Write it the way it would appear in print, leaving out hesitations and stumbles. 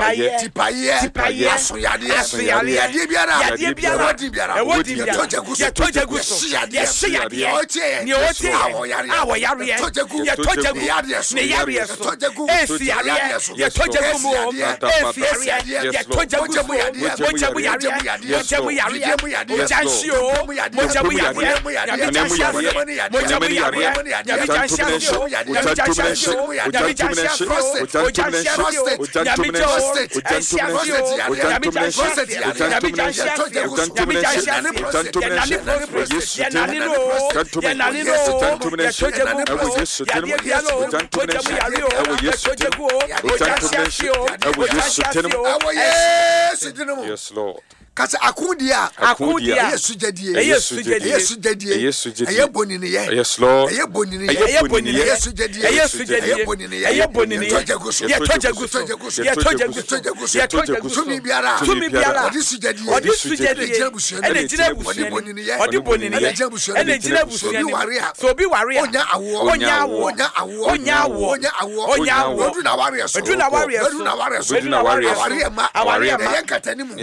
tipaye asoyade yade biara wodi biara ye tojagu ye shiyade ni otie awoyare ye tojagu ne yare so esiare ye tojagu mo esiare ye tojagu mo mojabu yare mojanshio mojabu yare Yes, Lord. Kasa akudia Yesu jadie eye bonini ye yes Lord eye bonini Yesu jadie eye bonini ye tojagu tumi biara odi sujadie ene jina bonini ye ene jina so bi ware onya awo odu na ware ma ye katanimu